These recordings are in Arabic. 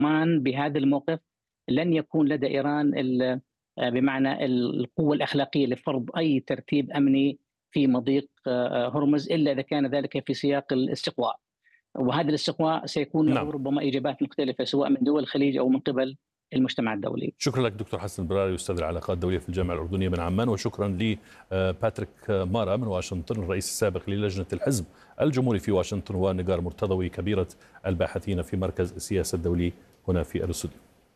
بهذا الموقف لن يكون لدى إيران بمعنى القوة الأخلاقية لفرض أي ترتيب أمني في مضيق هرمز إلا إذا كان ذلك في سياق الاستقواء. وهذا الاستقواء سيكون له نعم. ربما إجابات مختلفة سواء من دول الخليج أو من قبل المجتمع الدولي. شكرا لك دكتور حسن البراري، أستاذ العلاقات الدولية في الجامعة الأردنية من عمان، وشكرا لباتريك مارا من واشنطن الرئيس السابق للجنة الحزب الجمهوري في واشنطن، ونجار مرتضوي كبيرة الباحثين في مركز السياسة الدولي هنا في الاستوديو.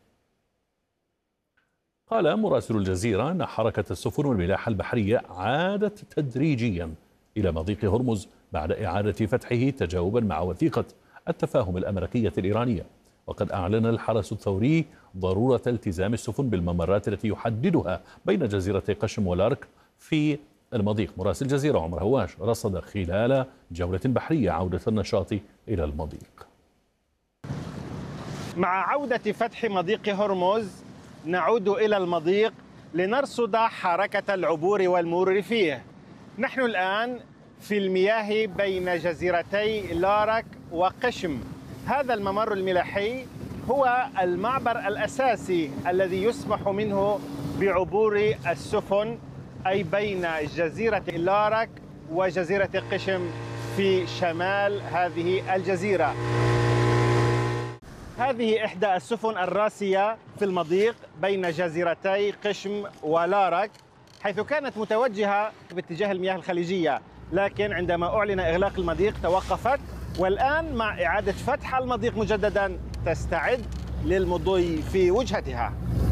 قال مراسل الجزيرة أن حركة السفن والملاحة البحرية عادت تدريجيا إلى مضيق هرمز بعد إعادة فتحه تجاوبا مع وثيقة التفاهم الأمريكية الإيرانية. وقد أعلن الحرس الثوري ضرورة التزام السفن بالممرات التي يحددها بين جزيرتي قشم والأرك في المضيق. مراسل الجزيرة عمر هواش رصد خلال جولة بحرية عودة النشاط إلى المضيق. مع عودة فتح مضيق هرمز نعود إلى المضيق لنرصد حركة العبور والمرور فيه. نحن الآن في المياه بين جزيرتي لارك وقشم. هذا الممر الملاحي هو المعبر الأساسي الذي يسمح منه بعبور السفن، أي بين جزيرة لارك وجزيرة قشم في شمال هذه الجزيرة. هذه إحدى السفن الراسية في المضيق بين جزيرتي قشم ولارك، حيث كانت متوجهة باتجاه المياه الخليجية، لكن عندما أعلن إغلاق المضيق توقفت، والآن مع إعادة فتح المضيق مجددا تستعد للمضي في وجهتها.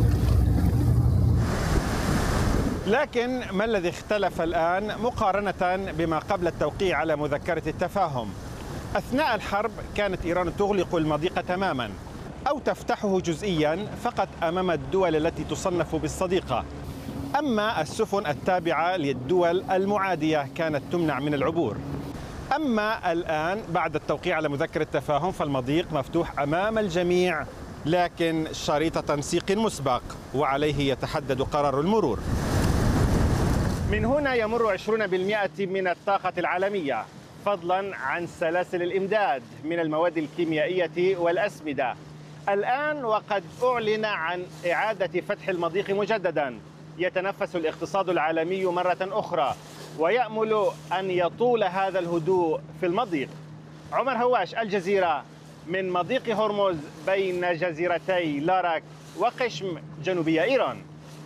لكن ما الذي اختلف الآن مقارنة بما قبل التوقيع على مذكرة التفاهم؟ أثناء الحرب كانت إيران تغلق المضيق تماما أو تفتحه جزئيا فقط أمام الدول التي تصنف بالصديقة، أما السفن التابعة للدول المعادية كانت تمنع من العبور. أما الآن بعد التوقيع على مذكرة التفاهم فالمضيق مفتوح أمام الجميع، لكن شريط تنسيق مسبق وعليه يتحدد قرار المرور. من هنا يمر 20% من الطاقة العالمية، فضلا عن سلاسل الإمداد من المواد الكيميائية والأسمدة. الآن وقد أعلن عن إعادة فتح المضيق مجددا، يتنفس الاقتصاد العالمي مرة أخرى ويأمل أن يطول هذا الهدوء في المضيق. عمر هواش، الجزيرة، من مضيق هرمز بين جزيرتي لارك وقشم جنوبية إيران.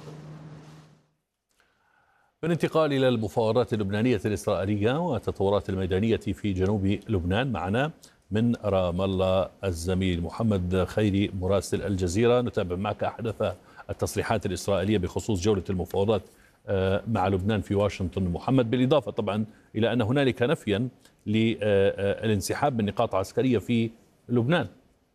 بالانتقال إلى المفاوضات اللبنانية الإسرائيلية والتطورات الميدانية في جنوب لبنان، معنا من رام الله الزميل محمد خيري مراسل الجزيرة. نتابع معك أحدث التصريحات الإسرائيلية بخصوص جولة المفاوضات مع لبنان في واشنطن. محمد، بالإضافة طبعا إلى أن هنالك نفيا للانسحاب من نقاط عسكرية في لبنان.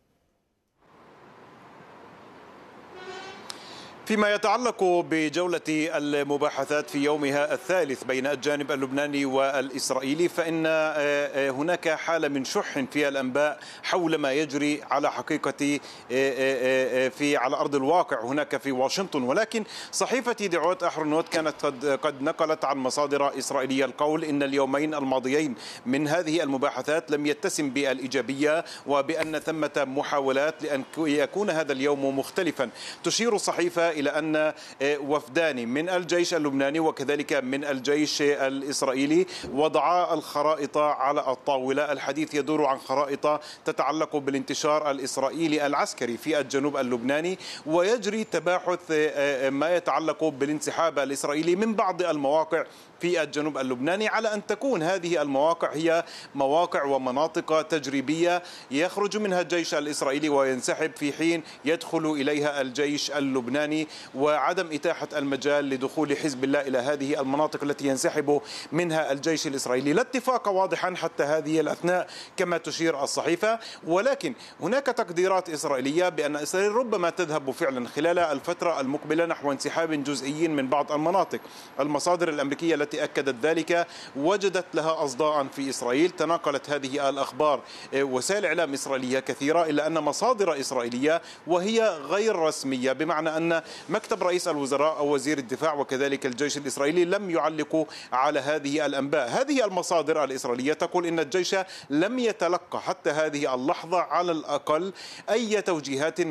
فيما يتعلق بجولة المباحثات في يومها الثالث بين الجانب اللبناني والإسرائيلي، فإن هناك حالة من شح في الأنباء حول ما يجري على حقيقة على أرض الواقع هناك في واشنطن. ولكن صحيفة يديعوت أحرنوت كانت قد نقلت عن مصادر إسرائيلية القول إن اليومين الماضيين من هذه المباحثات لم يتسم بالإيجابية، وبأن ثمة محاولات لأن يكون هذا اليوم مختلفا. تشير الصحيفة إلى أن وفدان من الجيش اللبناني وكذلك من الجيش الإسرائيلي وضعا الخرائط على الطاولة. الحديث يدور عن خرائط تتعلق بالانتشار الإسرائيلي العسكري في الجنوب اللبناني، ويجري تباحث ما يتعلق بالانسحاب الإسرائيلي من بعض المواقع في الجنوب اللبناني، على أن تكون هذه المواقع هي مواقع ومناطق تجريبية يخرج منها الجيش الإسرائيلي وينسحب في حين يدخل إليها الجيش اللبناني، وعدم إتاحة المجال لدخول حزب الله إلى هذه المناطق التي ينسحب منها الجيش الإسرائيلي. لا اتفاق واضحا حتى هذه الأثناء كما تشير الصحيفة، ولكن هناك تقديرات إسرائيلية بأن إسرائيل ربما تذهب فعلا خلال الفترة المقبلة نحو انسحاب جزئي من بعض المناطق. المصادر الأمريكية التي أكدت ذلك وجدت لها أصداء في إسرائيل. تناقلت هذه الأخبار وسائل إعلام إسرائيلية كثيرة، إلا أن مصادر إسرائيلية وهي غير رسمية، بمعنى أن مكتب رئيس الوزراء أو وزير الدفاع وكذلك الجيش الإسرائيلي لم يعلقوا على هذه الأنباء. هذه المصادر الإسرائيلية تقول إن الجيش لم يتلقى حتى هذه اللحظة على الأقل أي توجيهات